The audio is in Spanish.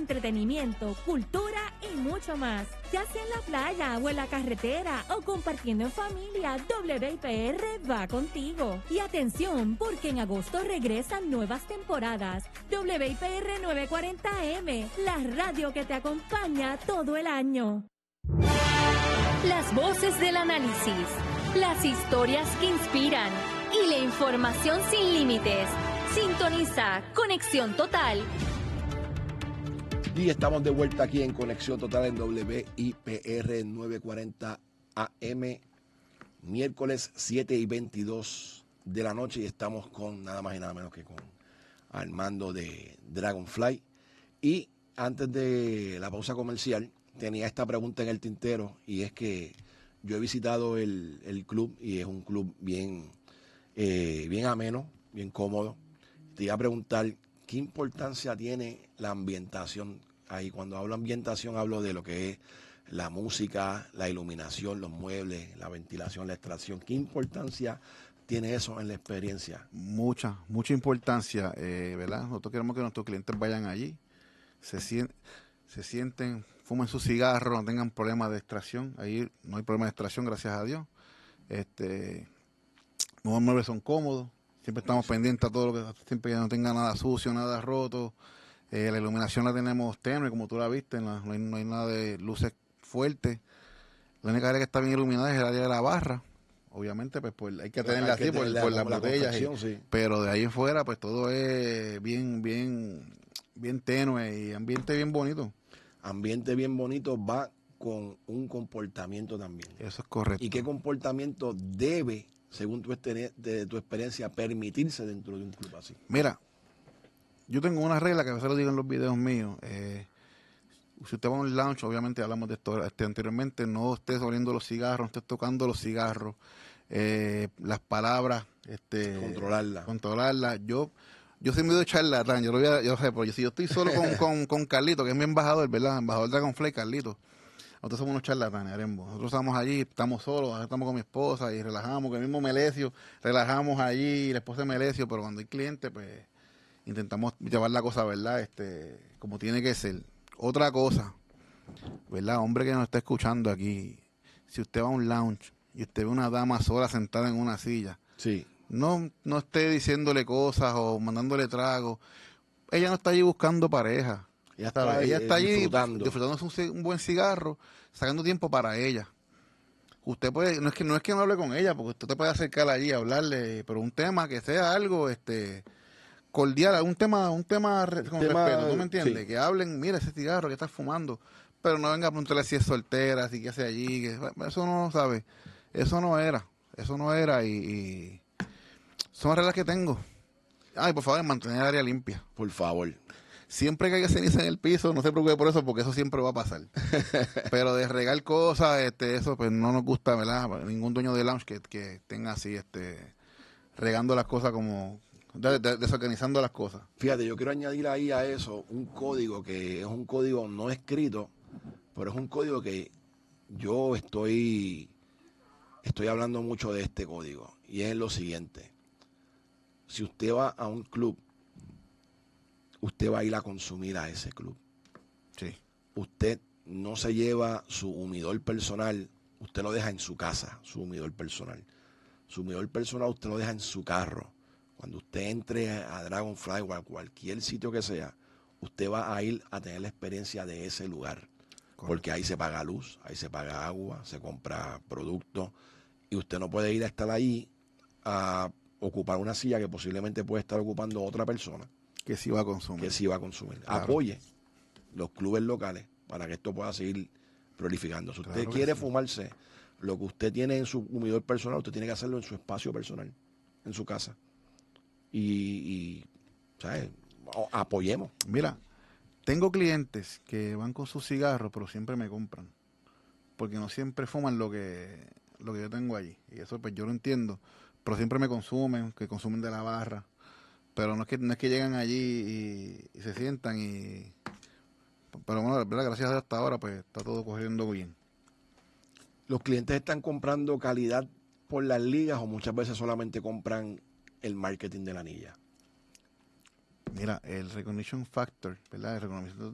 entretenimiento, cultura y mucho más. Ya sea en la playa o en la carretera o compartiendo en familia, WIPR va contigo. Y atención, porque en agosto regresan nuevas temporadas. WIPR 940M, la radio que te acompaña todo el año. Las voces del análisis, las historias que inspiran y la información sin límites. Sintoniza Conexión Total. Y estamos de vuelta aquí en Conexión Total en WIPR 940 AM, miércoles 7:22 de la noche, y estamos con nada más y nada menos que con Armando de Dragonfly. Y antes de la pausa comercial, tenía esta pregunta en el tintero, y es que yo he visitado el club y es un club bien ameno, bien cómodo. Te iba a preguntar, ¿qué importancia tiene la ambientación ahí? Cuando hablo ambientación, hablo de lo que es la música, la iluminación, los muebles, la ventilación, la extracción. ¿Qué importancia tiene eso en la experiencia? Mucha importancia, ¿verdad? Nosotros queremos que nuestros clientes vayan allí, se sienten, fumen su cigarro, no tengan problemas de extracción. Ahí no hay problema de extracción, gracias a Dios. Los muebles son cómodos. Siempre estamos pendientes a todo lo que, siempre que no tenga nada sucio, nada roto. La iluminación la tenemos tenue, como tú la viste, no hay nada de luces fuertes. La única área que está bien iluminada es el área de la barra. Obviamente, pues hay que tenerla así por las botellas. Sí. Pero de ahí en fuera, pues todo es bien tenue y ambiente bien bonito. Ambiente bien bonito va con un comportamiento también. Eso es correcto. ¿Y qué comportamiento debe, según tu experiencia, permitirse dentro de un club así? Mira, yo tengo una regla que a veces lo digo en los videos míos. Si usted va a un lounge, obviamente hablamos de esto anteriormente, no estés oliendo los cigarros, no estés tocando los cigarros, las palabras, controlarlas. Yo soy medio charlatán, yo sé, porque si yo estoy solo con Carlito, que es mi embajador, ¿verdad? Embajador de Dragonfly, Carlito. Nosotros somos unos charlatanes, Arembo. Nosotros estamos allí, estamos solos, estamos con mi esposa y relajamos, con el mismo Melesio, relajamos allí, la esposa de Melesio, pero cuando hay clientes, pues intentamos llevar la cosa, ¿verdad? Como tiene que ser. Otra cosa, ¿verdad? Hombre que nos está escuchando aquí, si usted va a un lounge y usted ve una dama sola sentada en una silla, sí, no esté diciéndole cosas o mandándole tragos. Ella no está allí buscando pareja. Ella está allí disfrutándose un buen cigarro, sacando tiempo para ella. Usted puede, no es que no hable con ella, porque usted te puede acercar allí a hablarle, pero un tema que sea algo cordial, un tema con respeto, ¿tú me entiendes? Sí. Que hablen, mira ese cigarro que estás fumando, pero no venga a preguntarle si es soltera, si qué hace allí, eso no, ¿sabe? Eso no era y son reglas que tengo. Ay, por favor, mantener el área limpia. Por favor. Siempre que haya ceniza en el piso, no se preocupe por eso, porque eso siempre va a pasar. Pero de regar cosas, eso pues no nos gusta, ¿verdad? Ningún dueño de lounge que tenga así, regando las cosas como desorganizando las cosas. Fíjate, yo quiero añadir ahí a eso un código que es un código no escrito, pero es un código que yo estoy hablando mucho de este código, y es lo siguiente: si usted va a un club, usted va a ir a consumir a ese club. Sí. Usted no se lleva su humidor personal, usted lo deja en su casa, su humidor personal. Su humidor personal usted lo deja en su carro. Cuando usted entre a Dragonfly o a cualquier sitio que sea, usted va a ir a tener la experiencia de ese lugar. Correcto. Porque ahí se paga luz, ahí se paga agua, se compra productos, y usted no puede ir a estar ahí a ocupar una silla que posiblemente puede estar ocupando otra persona. Que sí va a consumir. Claro. Apoye los clubes locales para que esto pueda seguir prolificando. Si usted quiere fumarse lo que usted tiene en su humidor personal, usted tiene que hacerlo en su espacio personal, en su casa. Y ¿sabes? Apoyemos. Mira, tengo clientes que van con sus cigarros, pero siempre me compran, porque no siempre fuman lo que yo tengo allí. Y eso pues yo lo entiendo, pero siempre me consumen de la barra. Pero no es que llegan allí y se sientan pero bueno, la verdad, gracias a Dios hasta ahora, pues está todo corriendo bien. ¿Los clientes están comprando calidad por las ligas o muchas veces solamente compran el marketing de la anilla? Mira, el recognition factor, ¿verdad? El reconocimiento